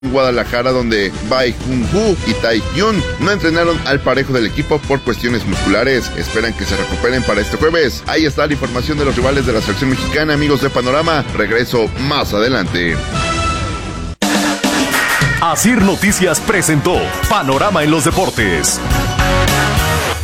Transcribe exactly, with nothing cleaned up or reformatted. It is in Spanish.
Guadalajara, donde Bai Jun-Hu y Tai Yun no entrenaron al parejo del equipo por cuestiones musculares. Esperan que se recuperen para este jueves. Ahí está la información de los rivales de la selección mexicana, amigos de Panorama. Regreso más adelante. Asir Noticias presentó Panorama en los Deportes.